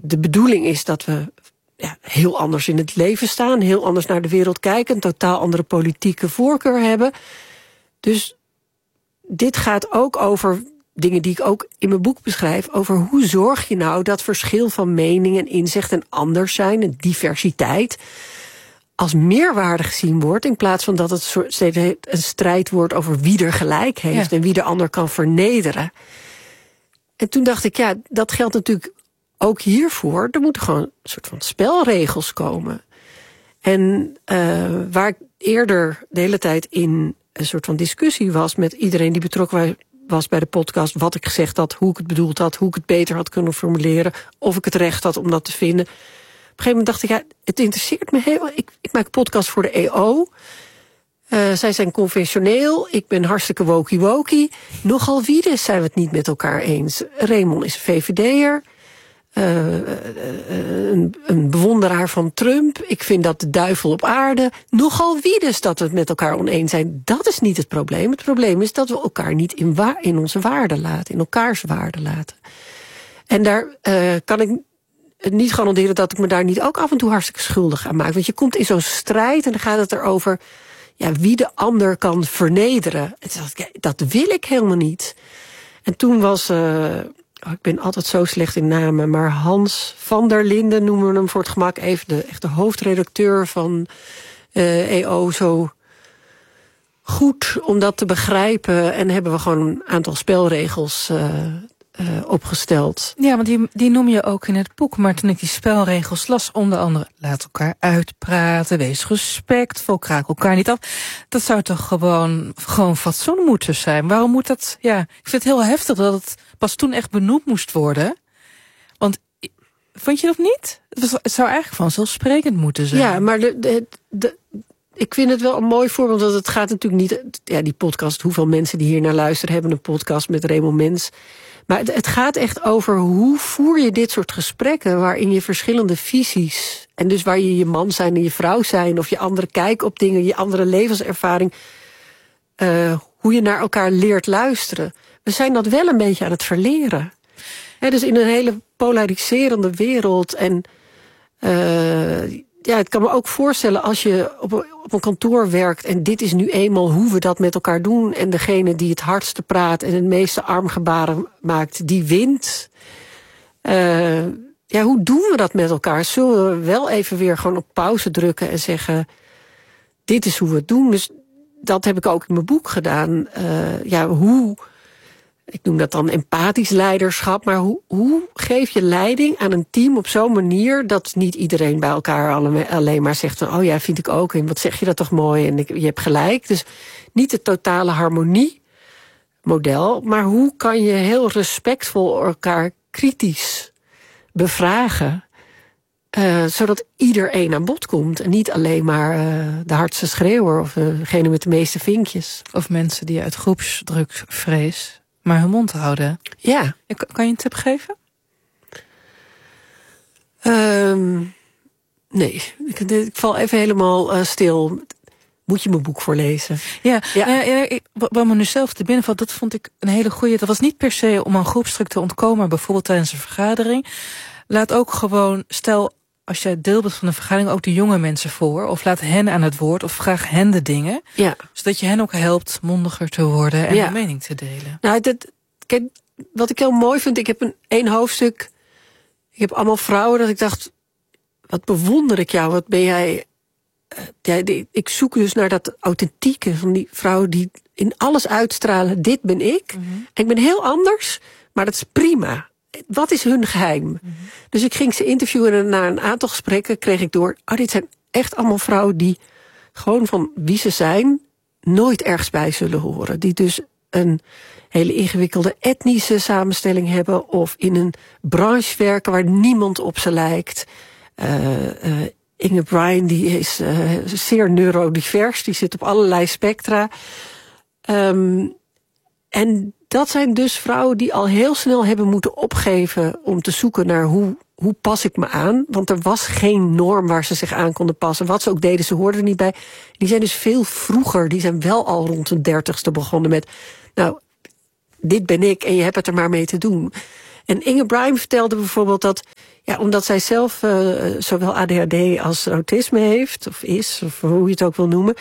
de bedoeling is dat we heel anders in het leven staan, heel anders naar de wereld kijken, een totaal andere politieke voorkeur hebben. Dus dit gaat ook over dingen die ik ook in mijn boek beschrijf, over hoe zorg je nou dat verschil van mening en inzicht en anders zijn en diversiteit als meerwaarde gezien wordt, in plaats van dat het steeds een strijd wordt over wie er gelijk heeft en wie de ander kan vernederen. En toen dacht ik, dat geldt natuurlijk ook hiervoor. Er moeten gewoon een soort van spelregels komen. En waar ik eerder de hele tijd in een soort van discussie was met iedereen die betrokken was bij de podcast, wat ik gezegd had, hoe ik het bedoeld had, hoe ik het beter had kunnen formuleren, of ik het recht had om dat te vinden. Op een gegeven moment dacht ik, het interesseert me heel. Ik maak een podcast voor de EO. Zij zijn conventioneel, ik ben hartstikke wokie-wokie. Nogal wiedes zijn we het niet met elkaar eens. Raymond is een VVD'er. Een bewonderaar van Trump. Ik vind dat de duivel op aarde. Nogal wiedes dat we het met elkaar oneens zijn. Dat is niet het probleem. Het probleem is dat we elkaar niet in onze waarden laten. In elkaars waarden laten. En daar kan ik niet garanderen dat ik me daar niet ook af en toe hartstikke schuldig aan maak. Want je komt in zo'n strijd en dan gaat het erover wie de ander kan vernederen. En toen dacht ik, dat wil ik helemaal niet. En toen was, ik ben altijd zo slecht in namen, maar Hans van der Linden noemen we hem voor het gemak even, de echte hoofdredacteur van EO, zo goed om dat te begrijpen. En hebben we gewoon een aantal spelregels opgesteld. Ja, want die noem je ook in het boek. Maar toen ik die spelregels las, onder andere, laat elkaar uitpraten, wees respectvol, kraak elkaar niet af. Dat zou toch gewoon fatsoen moeten zijn? Waarom moet dat? Ja, ik vind het heel heftig dat het pas toen echt benoemd moest worden. Want vond je dat niet? Het zou eigenlijk vanzelfsprekend moeten zijn. Ja, maar ik vind het wel een mooi voorbeeld, want het gaat natuurlijk niet, die podcast, hoeveel mensen die hier naar luisteren hebben een podcast met Raymond Mens. Maar het gaat echt over hoe voer je dit soort gesprekken waarin je verschillende visies, en dus waar je man zijn en je vrouw zijn, of je andere kijk op dingen, je andere levenservaring, hoe je naar elkaar leert luisteren. We zijn dat wel een beetje aan het verleren. Dus in een hele polariserende wereld. En ik kan me ook voorstellen als je op een kantoor werkt en dit is nu eenmaal hoe we dat met elkaar doen, en degene die het hardste praat en het meeste armgebaren maakt, die wint. Hoe doen we dat met elkaar? Zullen we wel even weer gewoon op pauze drukken en zeggen, dit is hoe we het doen? Dus dat heb ik ook in mijn boek gedaan. Ik noem dat dan empathisch leiderschap, maar hoe geef je leiding aan een team op zo'n manier dat niet iedereen bij elkaar alleen maar zegt van, oh ja, vind ik ook, en wat zeg je dat toch mooi, en je hebt gelijk. Dus niet het totale harmoniemodel, maar hoe kan je heel respectvol elkaar kritisch bevragen, zodat iedereen aan bod komt en niet alleen maar de hardste schreeuwer of degene met de meeste vinkjes. Of mensen die uit groepsdrukvrees maar hun mond houden. Ja. Kan je een tip geven? Nee, ik val even helemaal stil. Moet je mijn boek voorlezen? Ja. Wat me nu zelf te binnen valt, dat vond ik een hele goeie. Dat was niet per se om aan groepsdruk te ontkomen, maar bijvoorbeeld tijdens een vergadering. Laat ook gewoon, stel, als jij deel bent van een vergadering, ook de jonge mensen voor. Of laat hen aan het woord, of vraag hen de dingen. Ja. Zodat je hen ook helpt mondiger te worden en hun mening te delen. Nou, kijk, wat ik heel mooi vind, ik heb één hoofdstuk, ik heb allemaal vrouwen, dat ik dacht, wat bewonder ik jou, wat ben jij. Ik zoek dus naar dat authentieke van die vrouwen die in alles uitstralen, dit ben ik. Mm-hmm. Ik ben heel anders, maar dat is prima. Wat is hun geheim? Mm-hmm. Dus ik ging ze interviewen en na een aantal gesprekken kreeg ik door, dit zijn echt allemaal vrouwen die gewoon van wie ze zijn nooit ergens bij zullen horen. Die dus een hele ingewikkelde etnische samenstelling hebben of in een branche werken waar niemand op ze lijkt. Inge Bryan, die is zeer neurodivers, die zit op allerlei spectra. En dat zijn dus vrouwen die al heel snel hebben moeten opgeven om te zoeken naar hoe pas ik me aan. Want er was geen norm waar ze zich aan konden passen. Wat ze ook deden, ze hoorden er niet bij. Die zijn dus veel vroeger, die zijn wel al rond de 30ste begonnen met, nou, dit ben ik en je hebt het er maar mee te doen. En Inge Bryan vertelde bijvoorbeeld dat Ja, omdat zij zelf zowel ADHD als autisme heeft, of is, of hoe je het ook wil noemen.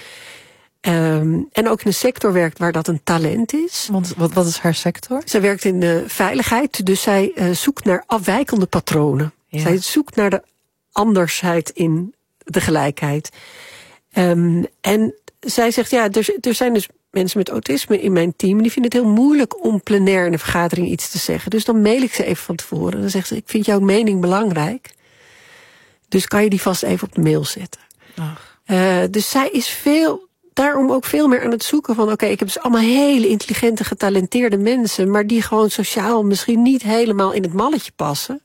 En ook in een sector werkt waar dat een talent is. Want wat is haar sector? Zij werkt in de veiligheid, dus zij zoekt naar afwijkende patronen. Ja. Zij zoekt naar de andersheid in de gelijkheid. En zij zegt, ja, er zijn dus mensen met autisme in mijn team, die vinden het heel moeilijk om plenair in een vergadering iets te zeggen. Dus dan mail ik ze even van tevoren. Dan zegt ze, ik vind jouw mening belangrijk. Dus kan je die vast even op de mail zetten. Dus zij is daarom ook veel meer aan het zoeken van, oké, ik heb dus allemaal hele intelligente, getalenteerde mensen, maar die gewoon sociaal misschien niet helemaal in het malletje passen.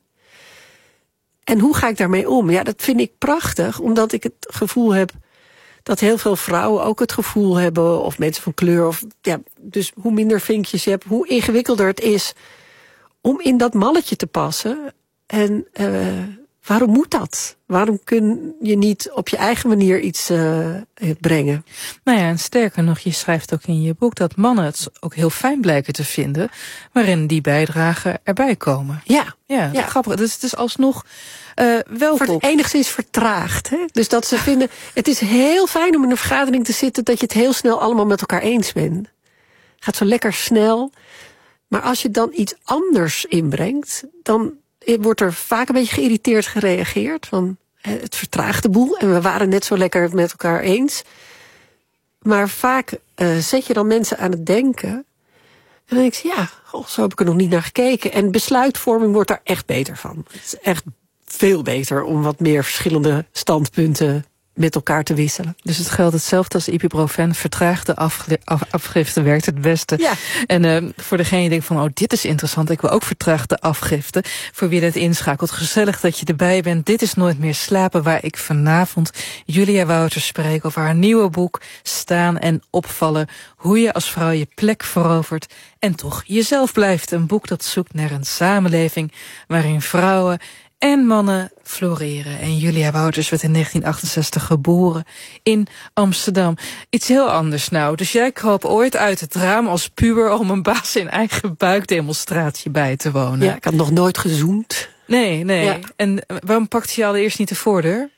En hoe ga ik daarmee om? Ja, dat vind ik prachtig, omdat ik het gevoel heb dat heel veel vrouwen ook het gevoel hebben, of mensen van kleur, of ja, dus hoe minder vinkjes je hebt, hoe ingewikkelder het is om in dat malletje te passen. En waarom moet dat? Waarom kun je niet op je eigen manier iets brengen? Nou ja, en sterker nog, je schrijft ook in je boek dat mannen het ook heel fijn blijken te vinden, waarin die bijdragen erbij komen. Ja. Grappig. Dus het is alsnog welkom. Enigszins vertraagd. Hè? Dus dat ze vinden, het is heel fijn om in een vergadering te zitten, dat je het heel snel allemaal met elkaar eens bent. Gaat zo lekker snel. Maar als je dan iets anders inbrengt, dan wordt er vaak een beetje geïrriteerd gereageerd. Van, het vertraagt de boel en we waren net zo lekker met elkaar eens. Maar vaak zet je dan mensen aan het denken. En dan denk ik, ja, zo heb ik er nog niet naar gekeken. En besluitvorming wordt daar echt beter van. Het is echt veel beter om wat meer verschillende standpunten met elkaar te wisselen. Dus het geldt hetzelfde als ibuprofen. Vertraagde afgifte werkt het beste. Ja. En voor degene die denkt van, dit is interessant, ik wil ook vertraagde afgifte. Voor wie dit inschakelt, gezellig dat je erbij bent. Dit is Nooit meer slapen, waar ik vanavond Julia Wouters spreek over haar nieuwe boek Staan en opvallen. Hoe je als vrouw je plek verovert en toch jezelf blijft. Een boek dat zoekt naar een samenleving waarin vrouwen en mannen floreren. En Julia Wouters werd in 1968 geboren in Amsterdam. Iets heel anders nou. Dus jij kroop ooit uit het raam als puber om een baas in eigen buikdemonstratie bij te wonen. Ja, ik had nog nooit gezoend. Nee. Ja. En waarom pakte je allereerst niet de voordeur?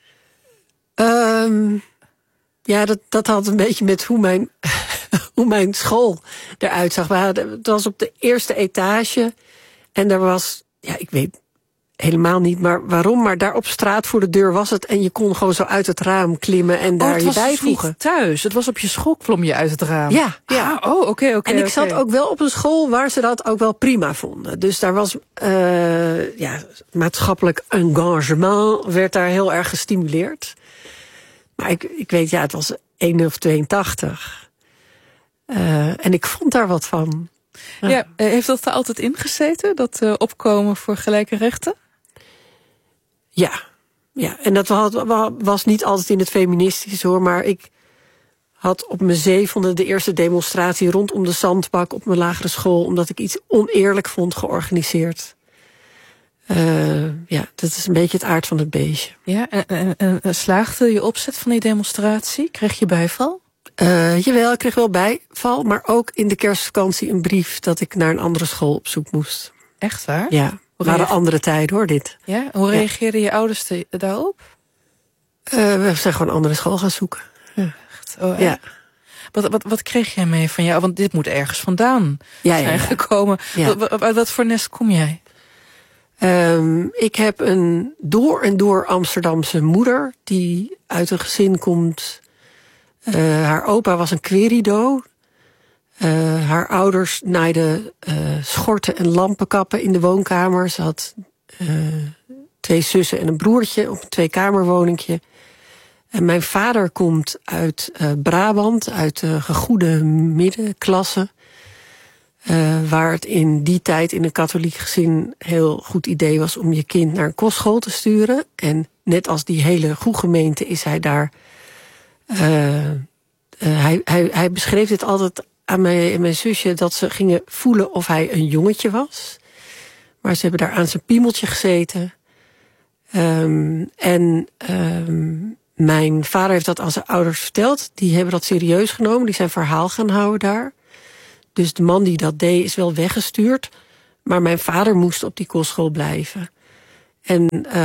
Ja, dat had een beetje met hoe mijn school eruit zag. Het was op de eerste etage en er was, ja, ik weet helemaal niet, maar waarom? Maar daar op straat voor de deur was het en je kon gewoon zo uit het raam klimmen en daar je bijvoegen. Het was niet thuis, het was op je school klom je uit het raam. Ja. Oké. En ik zat ook wel op een school waar ze dat ook wel prima vonden. Dus daar was maatschappelijk engagement werd daar heel erg gestimuleerd. Maar ik weet, het was 1 of 82. En ik vond daar wat van. Ja, heeft dat er altijd ingezeten, dat opkomen voor gelijke rechten? Ja, en dat was niet altijd in het feministisch hoor, maar ik had op mijn 7e de eerste demonstratie rondom de zandbak op mijn lagere school, omdat ik iets oneerlijk vond georganiseerd. Dat is een beetje het aard van het beestje. Ja, en slaagde je opzet van die demonstratie? Kreeg je bijval? Jawel, ik kreeg wel bijval, maar ook in de kerstvakantie een brief dat ik naar een andere school op zoek moest. Echt waar? Ja, het waren andere tijden hoor, dit. Ja, hoe reageerden je ouders daarop? We zijn gewoon een andere school gaan zoeken. Ja. Echt? Oh, ja. Wat kreeg jij mee van jou? Want dit moet ergens vandaan zijn gekomen. Ja. Wat voor nest kom jij? Ik heb een door en door Amsterdamse moeder die uit een gezin komt. Haar opa was een querido. Haar ouders naaiden schorten en lampenkappen in de woonkamer. Ze had 2 zussen en een broertje op een 2-kamerwoningje. En mijn vader komt uit Brabant, uit de gegoede middenklasse. Waar het in die tijd in een katholiek gezin heel goed idee was om je kind naar een kostschool te sturen. En net als die hele goede gemeente is hij daar. Hij beschreef dit altijd aan mij en mijn zusje, dat ze gingen voelen of hij een jongetje was. Maar ze hebben daar aan zijn piemeltje gezeten. Mijn vader heeft dat aan zijn ouders verteld. Die hebben dat serieus genomen. Die zijn verhaal gaan houden daar. Dus de man die dat deed is wel weggestuurd. Maar mijn vader moest op die kostschool blijven. En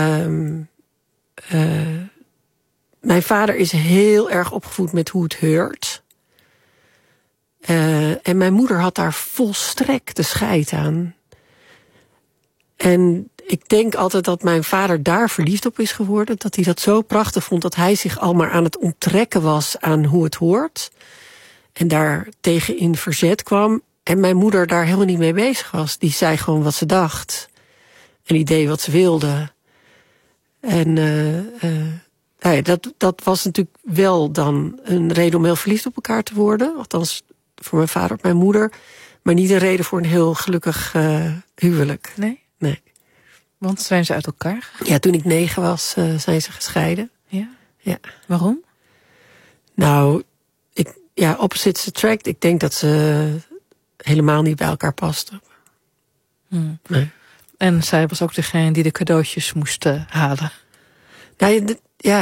mijn vader is heel erg opgevoed met hoe het heurt. En mijn moeder had daar volstrekt de scheid aan. En ik denk altijd dat mijn vader daar verliefd op is geworden. Dat hij dat zo prachtig vond dat hij zich al maar aan het onttrekken was aan hoe het hoort. En daar tegen in verzet kwam. En mijn moeder daar helemaal niet mee bezig was. Die zei gewoon wat ze dacht. En die deed wat ze wilde. En dat was natuurlijk wel dan een reden om heel verliefd op elkaar te worden. Althans, voor mijn vader en mijn moeder. Maar niet een reden voor een heel gelukkig huwelijk. Nee? Nee. Want zijn ze uit elkaar gegaan? Ja, toen ik 9 was, zijn ze gescheiden. Ja? Ja. Waarom? Nou, opposites attract. Ik denk dat ze helemaal niet bij elkaar pasten. Nee. En zij was ook degene die de cadeautjes moest halen. Nou,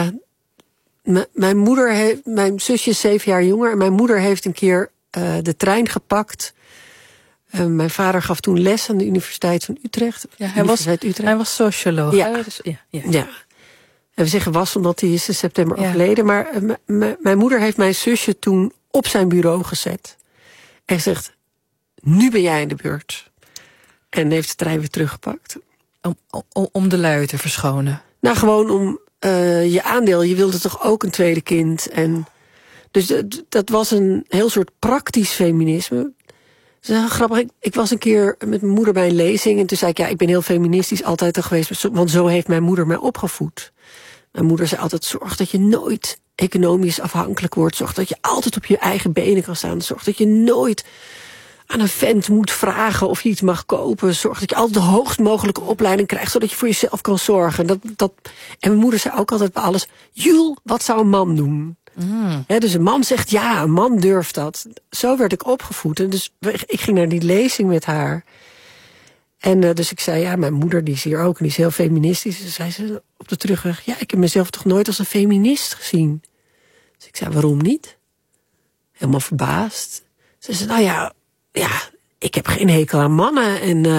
mijn zusje is 7 jaar jonger. En mijn moeder heeft een keer de trein gepakt. Mijn vader gaf toen les aan de Universiteit van Utrecht. Ja, hij was socioloog. Ja. Dus, ja. En we zeggen was omdat hij is in september overleden. Maar mijn moeder heeft mijn zusje toen op zijn bureau gezet. En gezegd, nu ben jij in de beurt. En heeft de trein weer teruggepakt. Om de lui te verschonen? Nou, gewoon om je aandeel. Je wilde toch ook een tweede kind. En dus dat was een heel soort praktisch feminisme. Dat is heel grappig. Ik was een keer met mijn moeder bij een lezing. En toen zei ik, ik ben heel feministisch altijd al geweest. Want zo heeft mijn moeder mij opgevoed. Mijn moeder zei altijd, zorg dat je nooit economisch afhankelijk wordt. Zorg dat je altijd op je eigen benen kan staan. Zorg dat je nooit aan een vent moet vragen of je iets mag kopen. Zorg dat je altijd de hoogst mogelijke opleiding krijgt, zodat je voor jezelf kan zorgen. En mijn moeder zei ook altijd bij alles, Jules, wat zou een man doen? Dus een man zegt ja, een man durft dat. Zo werd ik opgevoed. En dus ik ging naar die lezing met haar. En dus ik zei, mijn moeder die is hier ook en die is heel feministisch. Dus zei ze op de terugweg, ik heb mezelf toch nooit als een feminist gezien. Dus ik zei, waarom niet? Helemaal verbaasd. Ze zei, ik heb geen hekel aan mannen.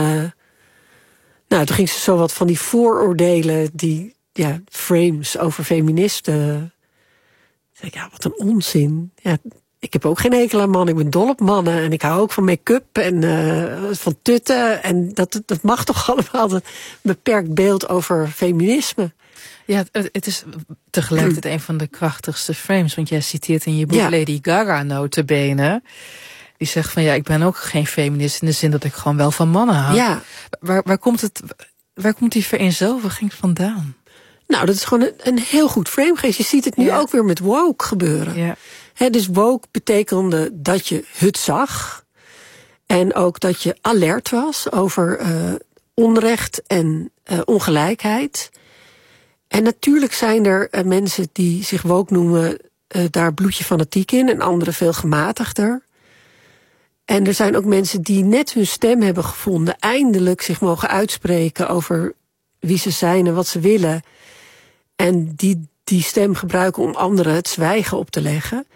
En toen ging ze zo wat van die vooroordelen, die frames over feministen. Zei ik, wat een onzin. Ja, ik heb ook geen hekel aan mannen. Ik ben dol op mannen. En ik hou ook van make-up en van tutten. En dat mag toch allemaal een beperkt beeld over feminisme. Ja, het is tegelijkertijd een van de krachtigste frames. Want jij citeert in je boek Lady Gaga nota bene. Die zegt van ik ben ook geen feminist in de zin dat ik gewoon wel van mannen hou. Ja. Waar komt die vereenzelviging vandaan? Nou, dat is gewoon een heel goed framegeest. Je ziet het nu ook weer met woke gebeuren. Ja. Dus woke betekende dat je het zag. En ook dat je alert was over onrecht en ongelijkheid. En natuurlijk zijn er mensen die zich woke noemen, daar bloedje fanatiek in. En anderen veel gematigder. En er zijn ook mensen die net hun stem hebben gevonden, eindelijk zich mogen uitspreken over wie ze zijn en wat ze willen. En die stem gebruiken om anderen het zwijgen op te leggen.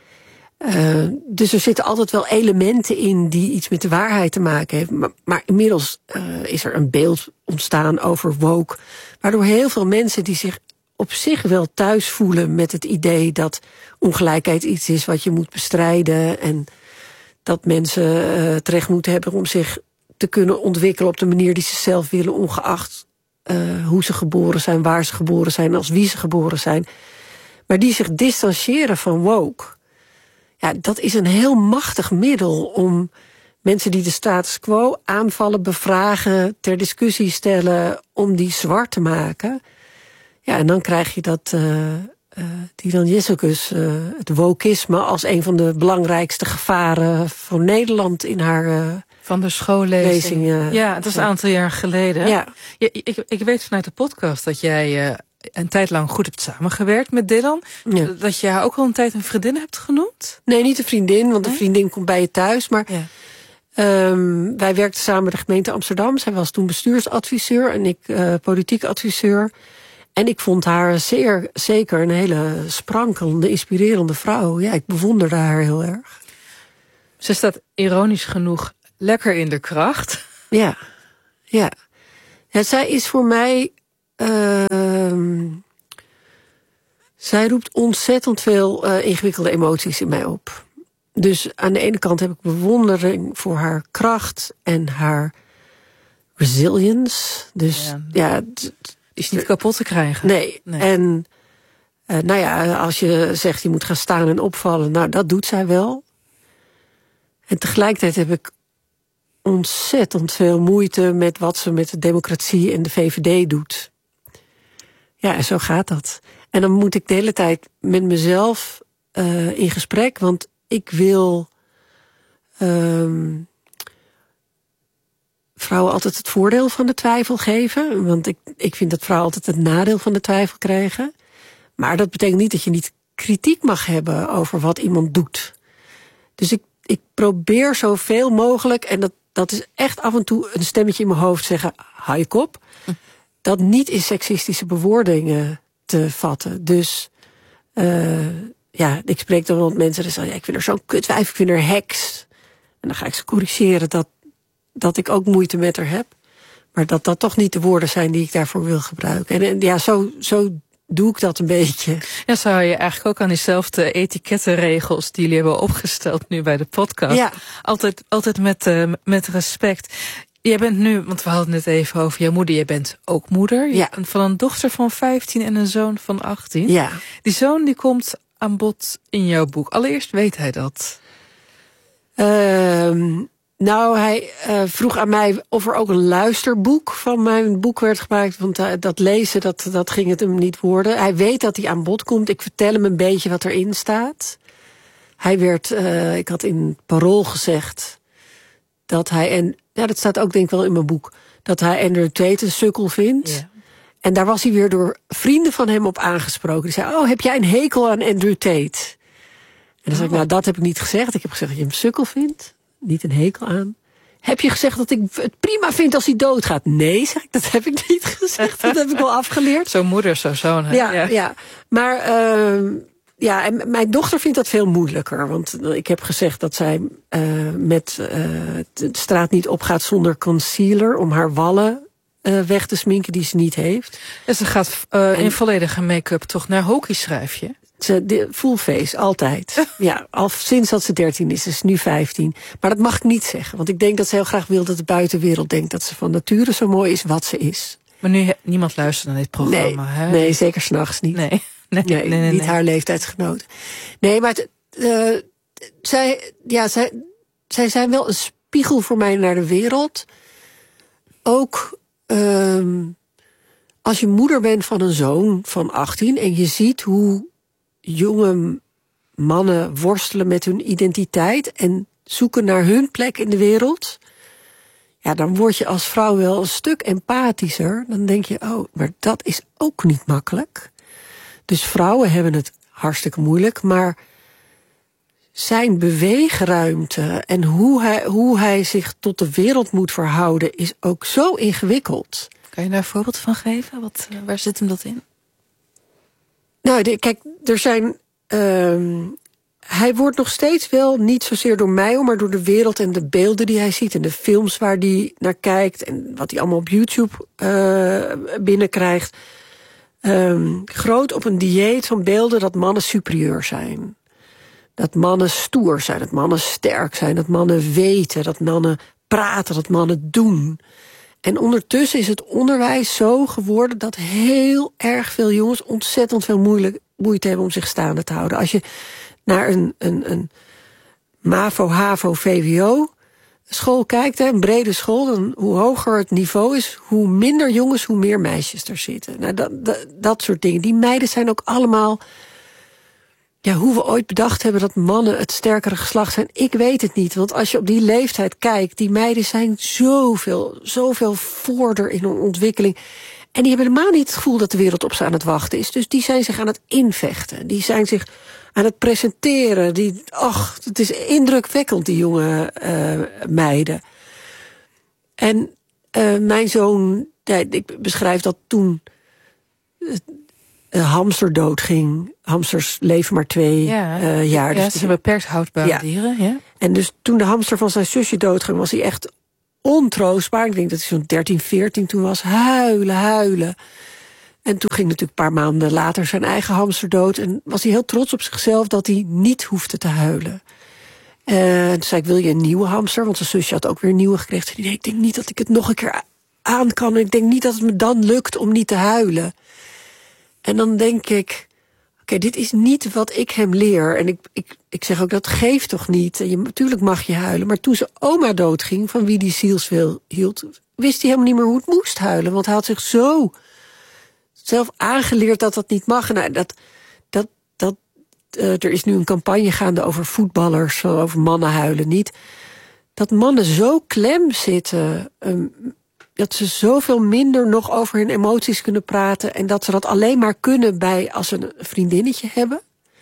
Dus er zitten altijd wel elementen in die iets met de waarheid te maken hebben. Maar inmiddels is er een beeld ontstaan over woke, waardoor heel veel mensen die zich op zich wel thuis voelen met het idee dat ongelijkheid iets is wat je moet bestrijden en dat mensen terecht moeten hebben om zich te kunnen ontwikkelen op de manier die ze zelf willen, ongeacht hoe ze geboren zijn, waar ze geboren zijn, als wie ze geboren zijn. Maar die zich distancieren van woke. Ja, dat is een heel machtig middel om mensen die de status quo aanvallen, bevragen, ter discussie stellen, om die zwart te maken. Ja, en dan krijg je dat Tiran Jezekus het wokisme als een van de belangrijkste gevaren van Nederland in haar van de schoollezing. Ja, dat is een aantal jaar geleden. Ja. Ik weet vanuit de podcast dat jij een tijd lang goed hebt samengewerkt met Dylan. Ja. Dat je haar ook al een tijd een vriendin hebt genoemd? Nee, niet een vriendin, want een vriendin komt bij je thuis. Maar wij werkten samen met de gemeente Amsterdam. Zij was toen bestuursadviseur en ik politiek adviseur. En ik vond haar zeer zeker een hele sprankelende, inspirerende vrouw. Ja, ik bewonderde haar heel erg. Ze staat ironisch genoeg lekker in de kracht. Ja. Zij is voor mij zij roept ontzettend veel ingewikkelde emoties in mij op. Dus aan de ene kant heb ik bewondering voor haar kracht en haar resilience. Dus is niet kapot te krijgen. Nee. En als je zegt je moet gaan staan en opvallen, nou, dat doet zij wel. En tegelijkertijd heb ik ontzettend veel moeite met wat ze met de democratie en de VVD doet. Ja, en zo gaat dat. En dan moet ik de hele tijd met mezelf in gesprek, want ik wil vrouwen altijd het voordeel van de twijfel geven. Want ik vind dat vrouwen altijd het nadeel van de twijfel krijgen. Maar dat betekent niet dat je niet kritiek mag hebben over wat iemand doet. Dus ik probeer zoveel mogelijk, en dat is echt af en toe een stemmetje in mijn hoofd zeggen, hou je kop. Dat niet in seksistische bewoordingen te vatten. Dus ik spreek dan wel met mensen die zeggen, ik vind er zo'n kutwijf, ik vind er heks. En dan ga ik ze corrigeren dat ik ook moeite met haar heb. Maar dat toch niet de woorden zijn die ik daarvoor wil gebruiken. En ja, zo doe ik dat een beetje. Ja, zou je eigenlijk ook aan diezelfde etikettenregels die jullie hebben opgesteld nu bij de podcast. Ja. Altijd met respect. Jij bent nu, want we hadden het even over jouw moeder. Jij bent ook moeder. Ja. Van een dochter van 15 en een zoon van 18. Ja. Die zoon die komt aan bod in jouw boek. Allereerst weet hij dat. Hij vroeg aan mij of er ook een luisterboek van mijn boek werd gemaakt. Want dat lezen, dat ging het hem niet worden. Hij weet dat hij aan bod komt. Ik vertel hem een beetje wat erin staat. Hij werd, ik had in Parool gezegd dat hij, en ja, dat staat ook denk ik wel in mijn boek, dat hij Andrew Tate een sukkel vindt. Ja. En daar was hij weer door vrienden van hem op aangesproken. Die zei, heb jij een hekel aan Andrew Tate? En dan zei ik, nou, dat heb ik niet gezegd. Ik heb gezegd dat je hem sukkel vindt. Niet een hekel aan. Heb je gezegd dat ik het prima vind als hij doodgaat? Nee, zeg ik, dat heb ik niet gezegd. Dat heb ik wel afgeleerd. Zo'n moeder, zo'n zoon. Ja. Maar en mijn dochter vindt dat veel moeilijker. Want ik heb gezegd dat zij met de straat niet opgaat zonder concealer om haar wallen weg te sminken die ze niet heeft. En ze gaat in volledige make-up toch naar hockey, schrijf je? Full face, altijd. Ja, al sinds dat ze 13 is. Ze is nu 15. Maar dat mag ik niet zeggen. Want ik denk dat ze heel graag wil dat de buitenwereld denkt dat ze van nature zo mooi is wat ze is. Maar nu niemand luistert naar dit programma, hè? Nee, zeker 's nachts niet. Nee, niet haar leeftijdsgenoten. Nee, maar zij zijn wel een spiegel voor mij naar de wereld. Ook als je moeder bent van een zoon van 18 en je ziet hoe jonge mannen worstelen met hun identiteit en zoeken naar hun plek in de wereld. Ja, dan word je als vrouw wel een stuk empathischer. Dan denk je, maar dat is ook niet makkelijk. Dus vrouwen hebben het hartstikke moeilijk, maar zijn beweegruimte en hoe hij zich tot de wereld moet verhouden is ook zo ingewikkeld. Kan je daar een voorbeeld van geven? Waar zit hem dat in? Nou, kijk, er zijn. Hij wordt nog steeds wel niet zozeer door mij, maar door de wereld en de beelden die hij ziet en de films waar hij naar kijkt en wat hij allemaal op YouTube binnenkrijgt. Groot op een dieet van beelden dat mannen superieur zijn. Dat mannen stoer zijn, dat mannen sterk zijn, dat mannen weten, dat mannen praten, dat mannen doen. En ondertussen is het onderwijs zo geworden dat heel erg veel jongens ontzettend veel moeite hebben om zich staande te houden. Als je naar een MAVO, HAVO, VWO school kijkt, een brede school, dan hoe hoger het niveau is, hoe minder jongens, hoe meer meisjes er zitten. Nou, dat soort dingen. Die meiden zijn ook allemaal, ja, hoe we ooit bedacht hebben dat mannen het sterkere geslacht zijn, ik weet het niet. Want als je op die leeftijd kijkt, die meiden zijn zoveel voorder in hun ontwikkeling. En die hebben helemaal niet het gevoel dat de wereld op ze aan het wachten is. Dus die zijn zich aan het invechten. Die zijn zich aan het presenteren. Het is indrukwekkend, die jonge meiden. En mijn zoon, ik beschrijf dat toen hamster doodging. Hamsters leven maar 2 jaar. Dus ze zijn beperkt houdbare dieren. Ja. En dus toen de hamster van zijn zusje doodging, was hij echt ontroostbaar. Ik denk dat hij zo'n 13, 14 toen was. Huilen. En toen ging natuurlijk een paar maanden later zijn eigen hamster dood. En was hij heel trots op zichzelf dat hij niet hoefde te huilen. En toen zei ik, wil je een nieuwe hamster? Want zijn zusje had ook weer een nieuwe gekregen. Zei hij, nee, ik denk niet dat ik het nog een keer aan kan. En ik denk niet dat het me dan lukt om niet te huilen. En dan denk ik, oké, dit is niet wat ik hem leer. En ik zeg ook, dat geeft toch niet? En natuurlijk mag je huilen. Maar toen zijn oma doodging, van wie die zielswil hield, wist hij helemaal niet meer hoe het moest huilen. Want hij had zich zo zelf aangeleerd dat dat niet mag. Nou, er is nu een campagne gaande over voetballers, over mannen huilen niet. Dat mannen zo klem zitten, dat ze zoveel minder nog over hun emoties kunnen praten. En dat ze dat alleen maar kunnen als ze een vriendinnetje hebben.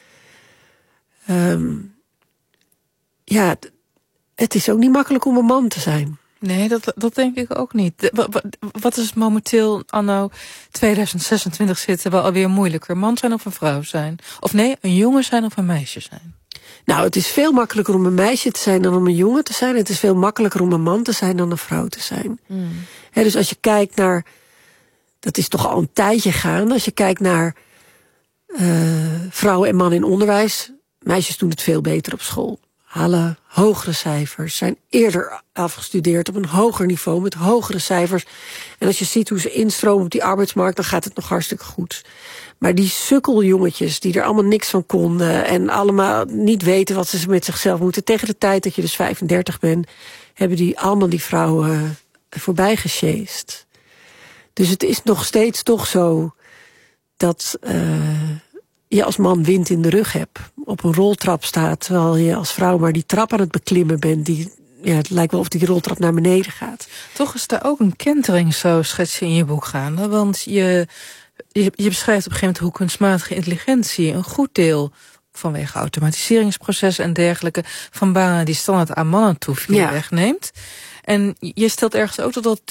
Het is ook niet makkelijk om een man te zijn. Nee, dat denk ik ook niet. Wat is momenteel anno 2026 zitten wel alweer moeilijker? Een man zijn of een vrouw zijn? Of nee, een jongen zijn of een meisje zijn? Nou, het is veel makkelijker om een meisje te zijn dan om een jongen te zijn. Het is veel makkelijker om een man te zijn dan een vrouw te zijn. Dus als je kijkt naar, dat is toch al een tijdje gaande. Als je kijkt naar vrouwen en mannen in onderwijs. Meisjes doen het veel beter op school. Halen hogere cijfers, zijn eerder afgestudeerd op een hoger niveau met hogere cijfers. En als je ziet hoe ze instromen op die arbeidsmarkt, dan gaat het nog hartstikke goed. Maar die sukkeljongetjes die er allemaal niks van konden en allemaal niet weten wat ze met zichzelf moeten, tegen de tijd dat je dus 35 bent, hebben die allemaal die vrouwen voorbij gesjeest. Dus het is nog steeds toch zo dat je als man wind in de rug hebt, op een roltrap staat, terwijl je als vrouw maar die trap aan het beklimmen bent. Het lijkt wel of die roltrap naar beneden gaat. Toch is daar ook een kentering, zo schets je in je boek gaande. Want je beschrijft op een gegeven moment hoe kunstmatige intelligentie een goed deel, vanwege automatiseringsprocessen en dergelijke, van banen die standaard aan mannen toevielen, wegneemt. En je stelt ergens ook dat